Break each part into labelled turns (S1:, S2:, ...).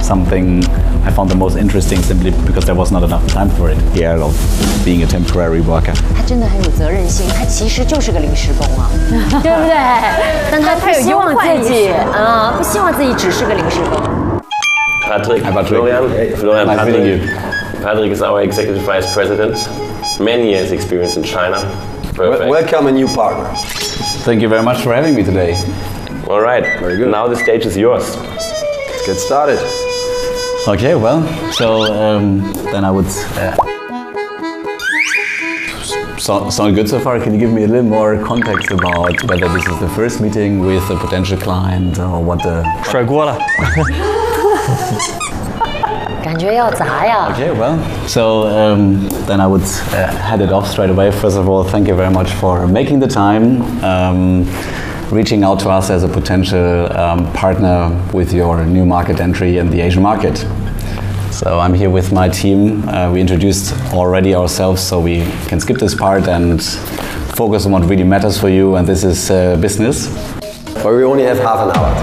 S1: something I found the most interesting simply because there was not enough time for it here of being a temporary worker.
S2: 他真的很有责任心，他其实就是个临时工啊，对不对？但他不希望自己不希望自己只是个临时工。
S3: Patrick, Florian,
S1: nice meeting you.
S3: Patrick is our executive vice president. Many years experience in China. Perfect.
S4: Welcome a new partner.
S1: Thank you very much for having me today.
S3: All right.
S4: Very good.
S3: Now the stage is yours.
S4: Let's get started.
S1: Okay, well, so then I would. Sound good so far? Can you give me a little more context about whether this is the first meeting with a potential client or what the...
S5: 甩锅了。
S2: 感觉要砸呀。
S1: Okay, well, so then I would head it off straight away. First of all, thank you very much for making the time, reaching out to us as a potential partner with your new market entry in the Asian market. So I'm here with my team. We introduced already ourselves, so we can skip this part and focus on what really matters for you, and this is business.
S4: But we only have half an hour.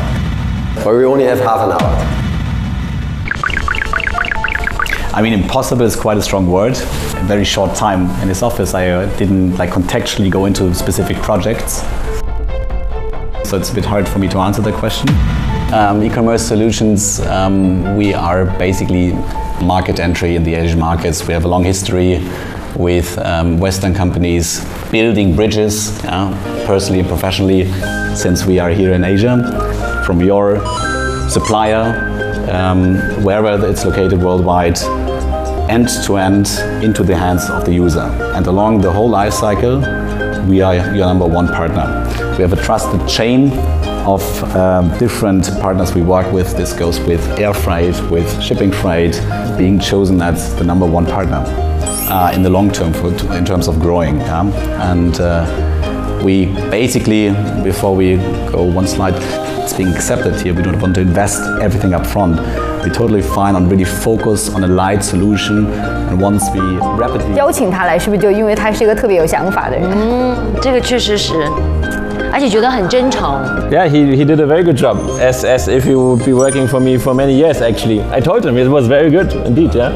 S1: I mean, impossible is quite a strong word. A very short time in this office, I didn't contextually go into specific projects. So it's a bit hard for me to answer the question. E-commerce solutions, we are basically market entry in the Asian markets. We have a long history with Western companies building bridges, personally and professionally, since we are here in Asia, from your supplier, wherever it's located worldwide, end to end into the hands of the user. And along the whole life cycle, we are your number one partner. We have a trusted chain of different partners we work with. This goes with air freight, with shipping freight, being chosen as the number one partner in the long term in terms of growing. And we basically, before we go one slide, it's being accepted here. We don't want to invest everything up front. We're totally fine on really focus on a light solution, and once we rapidly
S6: 邀请他来，是不是就因为他是一个特别有想法的人？
S2: 这个确实是，而且觉得很真诚。
S5: Yeah, he did a very good job, as if he would be working for me for many years. Actually, I told him it was very good indeed. Yeah.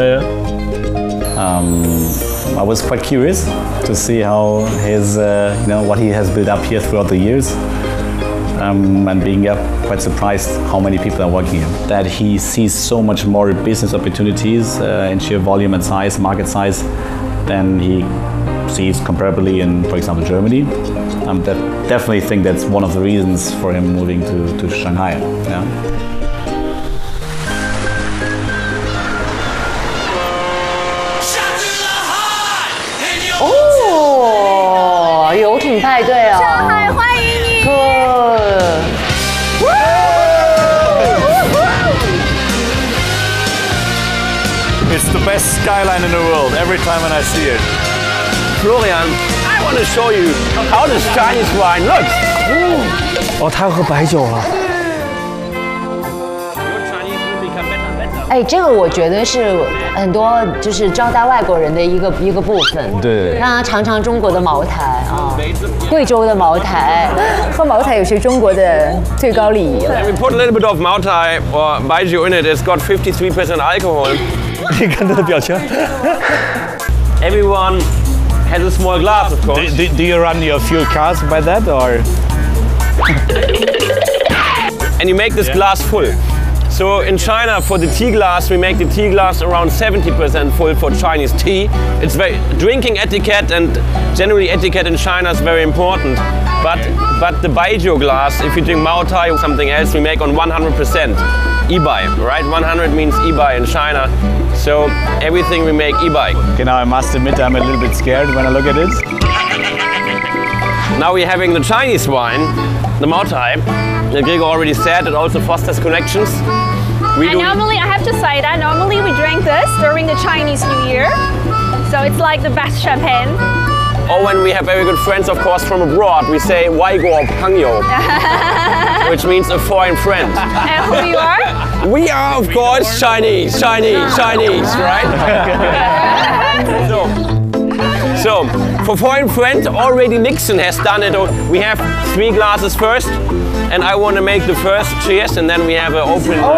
S1: I was quite curious to see how his, what he has built up here throughout the years. And being quite surprised how many people are working here. That he sees so much more business opportunities in sheer volume and size, market size, than he sees comparably in, for example, Germany. Definitely think that's one of the reasons for him moving to Shanghai. Yeah.
S2: 哦，游艇派对啊！
S6: 上海欢迎你。
S7: It's the best skyline in the world every time when I see it.
S3: Florian, I want to show you how this Chinese wine looks.
S5: 哦，他要喝白酒了。
S2: 哎，这个我觉得是很多就是招待外国人的一个部分。
S1: 对。
S2: 让他尝尝中国的茅台啊，贵州的茅台。
S6: 喝茅台有些中国的最高礼仪了。
S3: And we put a little bit of Moutai or Baijiu in it. It's got 53% alcohol.
S5: 你看他的表情。
S3: Everyone has a small glass, of course.
S7: Do you run your fuel cars by that or?
S3: And you make this glass full. So in China, for the tea glass, we make the tea glass around 70% full for Chinese tea. It's very drinking etiquette, and generally etiquette in China is very important. But the Baijiu glass, if you drink Moutai or something else, we make on 100% Ibai, right? 100 means Ibai in China. So everything we make Ibai.
S7: Okay, now I must admit I'm a little bit scared when I look at it.
S3: Now we're having the Chinese wine, the Moutai. Like Gregor already said, it also fosters connections.
S8: Normally, I have to say that normally we drink this during the Chinese New Year. So it's like the best champagne.
S3: Or when we have very good friends, of course, from abroad, we say "Waiguo Pangyo," which means a foreign friend.
S8: And who you are?
S3: We are, of course, Chinese, right? So, for foreign friends, already Nixon has done it. We have 3 glasses first, and I want to make the first cheers, and then we have an open.